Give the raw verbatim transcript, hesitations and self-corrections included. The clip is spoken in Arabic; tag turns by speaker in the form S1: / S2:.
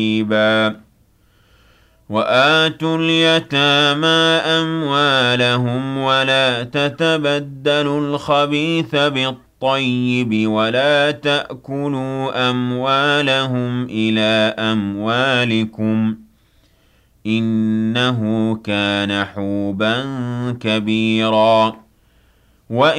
S1: رِّبًا وَآتُوا الْيَتَامَىٰ أَمْوَالَهُمْ وَلَا تَتَبَدَّلُوا الْخَبِيثَ بِالطَّيِّبِ وَلَا تَأْكُلُوا أَمْوَالَهُمْ إِلَىٰ أَمْوَالِكُمْ ۚ إِنَّهُ كَانَ حُوبًا كَبِيرًا